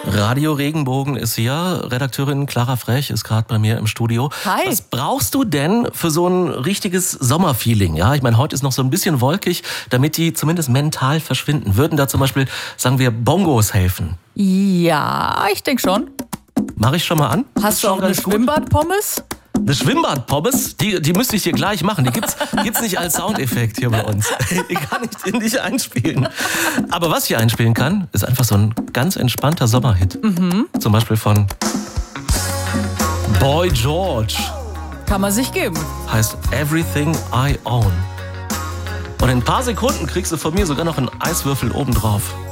Radio Regenbogen ist hier. Redakteurin Clara Frech ist gerade bei mir im Studio. Hi. Was brauchst du denn für so ein richtiges Sommerfeeling? Ja, ich meine, heute ist noch so ein bisschen wolkig, damit die zumindest mental verschwinden. Würden da zum Beispiel, sagen wir, Bongos helfen? Ja, ich denke schon. Mach ich schon mal an? Hast du auch eine Schwimmbadpommes? Eine Schwimmbadpommes, die müsste ich dir gleich machen. Die gibt's nicht als Soundeffekt hier bei uns. Die kann ich dir nicht einspielen. Aber was ich einspielen kann, ist einfach so ein ganz entspannter Sommerhit. Zum Beispiel von Boy George. Kann man sich geben. Heißt Everything I Own. Und in ein paar Sekunden kriegst du von mir sogar noch einen Eiswürfel obendrauf.